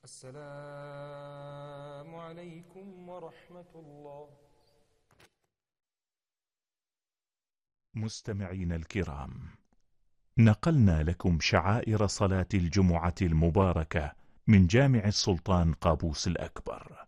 السلام عليكم ورحمة الله. مستمعين الكرام، نقلنا لكم شعائر صلاة الجمعة المباركة من جامع السلطان قابوس الأكبر.